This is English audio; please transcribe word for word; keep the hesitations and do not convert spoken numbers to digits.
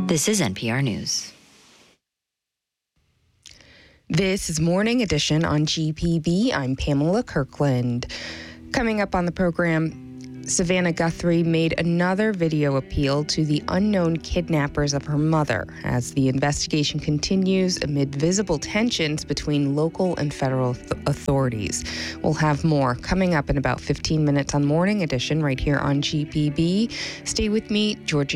This is N P R News. This is Morning Edition on G P B. I'm Pamela Kirkland. Coming up on the program, Savannah Guthrie made another video appeal to the unknown kidnappers of her mother as the investigation continues amid visible tensions between local and federal th- authorities. We'll have more coming up in about fifteen minutes on Morning Edition right here on G P B. Stay with me, Georgia.